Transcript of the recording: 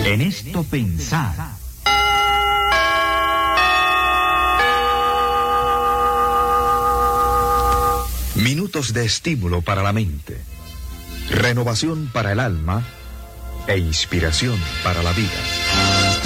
En esto pensar. Minutos de estímulo para la mente, renovación para el alma e inspiración para la vida.